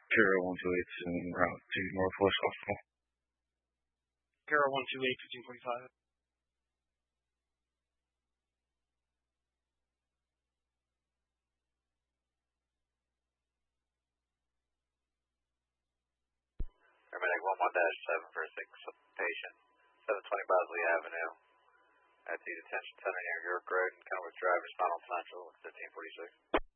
Carol 128 is en route to Northwest Hospital. Carol 128, 1545. Paramedic 11-7 for a 6 patient, 720 Bosley Avenue, at the detention center near York Road and Kenilworth Drive, respond on potential 1546.